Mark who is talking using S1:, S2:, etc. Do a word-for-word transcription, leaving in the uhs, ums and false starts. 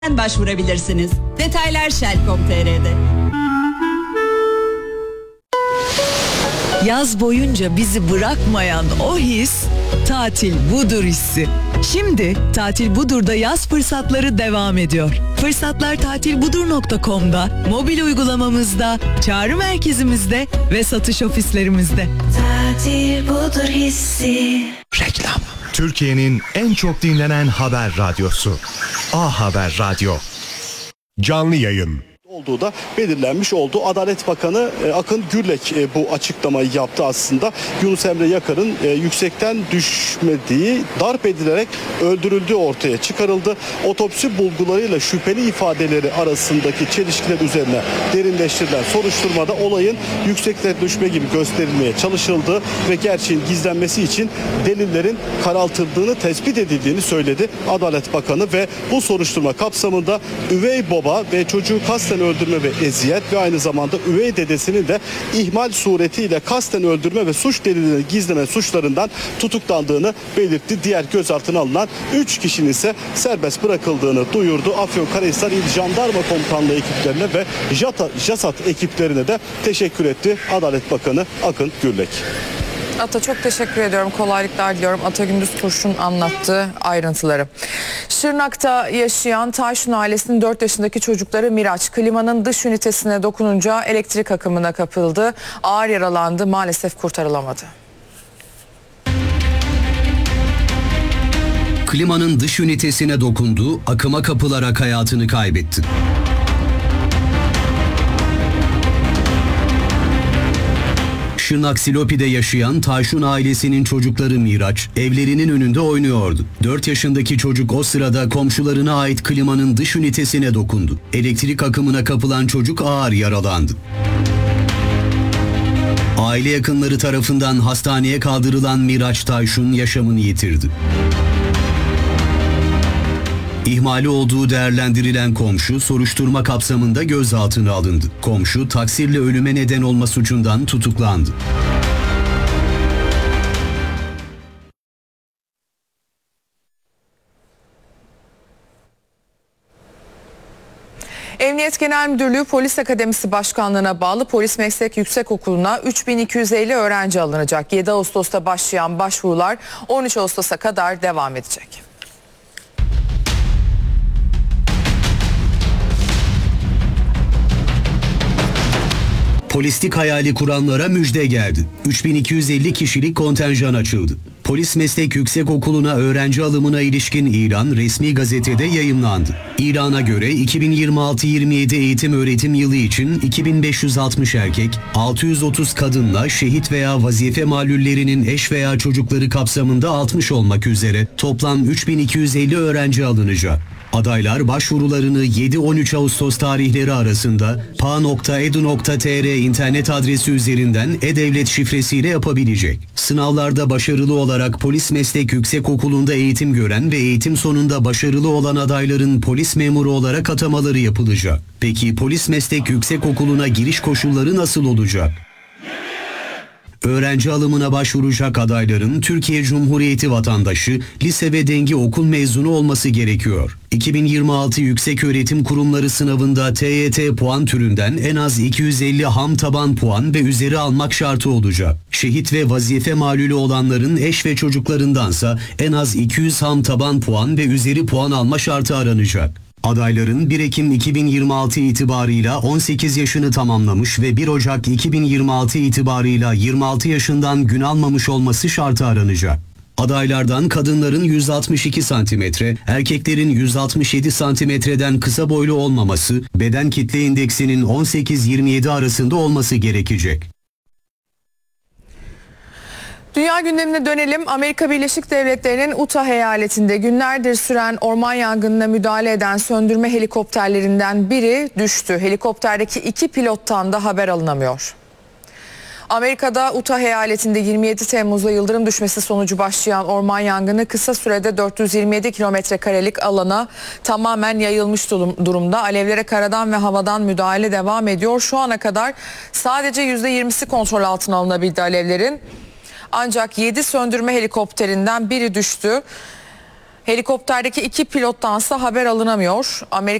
S1: başvurabilirsiniz. Detaylar shell nokta com nokta t r'de.
S2: Yaz boyunca bizi bırakmayan o his, tatil budur hissi. Şimdi Tatil Budur'da yaz fırsatları devam ediyor. Fırsatlar tatil budur nokta com'da, mobil uygulamamızda, çağrı merkezimizde ve satış ofislerimizde.
S3: Tatil budur hissi.
S4: Reklam. Türkiye'nin en çok dinlenen haber radyosu. A Haber Radyo.
S5: Canlı yayın
S6: olduğu da belirlenmiş oldu. Adalet Bakanı e, Akın Gürlek e, bu açıklamayı yaptı aslında. Yunus Emre Yakar'ın e, yüksekten düşmediği, darp edilerek öldürüldüğü ortaya çıkarıldı. Otopsi bulgularıyla şüpheli ifadeleri arasındaki çelişkiler üzerine derinleştirilen soruşturmada olayın yüksekten düşme gibi gösterilmeye çalışıldı ve gerçeğin gizlenmesi için delillerin karaltıldığını, tespit edildiğini söyledi Adalet Bakanı ve bu soruşturma kapsamında üvey baba ve çocuğu kasten öldürme ve eziyet ve aynı zamanda üvey dedesinin de ihmal suretiyle kasten öldürme ve suç delillerini gizleme suçlarından tutuklandığını belirtti. Diğer gözaltına alınan üç kişinin ise serbest bırakıldığını duyurdu. Afyonkarahisar İl Jandarma Komutanlığı ekiplerine ve JASAT ekiplerine de teşekkür etti Adalet Bakanı Akın Gürlek.
S7: Ata çok teşekkür ediyorum. Kolaylıklar diliyorum. Ata Gündüz Turş'un anlattığı ayrıntıları. Şırnak'ta yaşayan Tayşun ailesinin dört yaşındaki çocukları Miraç klimanın dış ünitesine dokununca elektrik akımına kapıldı. Ağır yaralandı. Maalesef kurtarılamadı.
S8: Klimanın dış ünitesine dokundu, akıma kapılarak hayatını kaybetti. Şırnak Silopi'de yaşayan Tayşun ailesinin çocukları Miraç, evlerinin önünde oynuyordu. dört yaşındaki çocuk o sırada komşularına ait klimanın dış ünitesine dokundu. Elektrik akımına kapılan çocuk ağır yaralandı. Aile yakınları tarafından hastaneye kaldırılan Miraç Tayşun yaşamını yitirdi. İhmali olduğu değerlendirilen komşu soruşturma kapsamında gözaltına alındı. Komşu taksirle ölüme neden olma suçundan tutuklandı.
S7: Emniyet Genel Müdürlüğü Polis Akademisi Başkanlığı'na bağlı Polis Meslek Yüksekokulu'na üç bin iki yüz elli öğrenci alınacak. yedi Ağustos'ta başlayan başvurular on üç Ağustos'a kadar devam edecek.
S8: Polislik hayali kuranlara müjde geldi. üç bin iki yüz elli kişilik kontenjan açıldı. Polis Meslek Yüksekokulu'na öğrenci alımına ilişkin ilan resmi gazetede yayımlandı. İlana göre iki bin yirmi altı yirmi yedi eğitim öğretim yılı için iki bin beş yüz altmış erkek, altı yüz otuz kadınla şehit veya vazife malullerinin eş veya çocukları kapsamında altmış olmak üzere toplam üç bin iki yüz elli öğrenci alınacak. Adaylar başvurularını yedi on üç Ağustos tarihleri arasında p a nokta e d u nokta t r internet adresi üzerinden e-devlet şifresiyle yapabilecek. Sınavlarda başarılı olarak Polis Meslek Yüksekokulu'nda eğitim gören ve eğitim sonunda başarılı olan adayların polis memuru olarak atamaları yapılacak. Peki Polis Meslek Yüksekokulu'na giriş koşulları nasıl olacak? Öğrenci alımına başvuracak adayların Türkiye Cumhuriyeti vatandaşı, lise ve dengi okul mezunu olması gerekiyor. iki bin yirmi altı Yükseköğretim Kurumları sınavında T Y T puan türünden en az iki yüz elli ham taban puan ve üzeri almak şartı olacak. Şehit ve vazife malulü olanların eş ve çocuklarındansa en az iki yüz ham taban puan ve üzeri puan alma şartı aranacak. Adayların bir Ekim iki bin yirmi altı itibarıyla on sekiz yaşını tamamlamış ve bir Ocak iki bin yirmi altı itibarıyla yirmi altı yaşından gün almamış olması şartı aranacak. Adaylardan kadınların yüz altmış iki santimetre, erkeklerin yüz altmış yedi santimetreden kısa boylu olmaması, beden kitle indeksinin on sekiz yirmi yedi arasında olması gerekecek.
S7: Dünya gündemine dönelim. Amerika Birleşik Devletleri'nin Utah eyaletinde günlerdir süren orman yangınına müdahale eden söndürme helikopterlerinden biri düştü. Helikopterdeki iki pilottan da haber alınamıyor. Amerika'da Utah eyaletinde yirmi yedi Temmuz'da yıldırım düşmesi sonucu başlayan orman yangını kısa sürede dört yüz yirmi yedi kilometre karelik alana tamamen yayılmış durumda. Alevlere karadan ve havadan müdahale devam ediyor. Şu ana kadar sadece yüzde yirmisi kontrol altına alınabildi alevlerin. Ancak yedi söndürme helikopterinden biri düştü. Helikopterdeki iki pilottansa haber alınamıyor. Amerika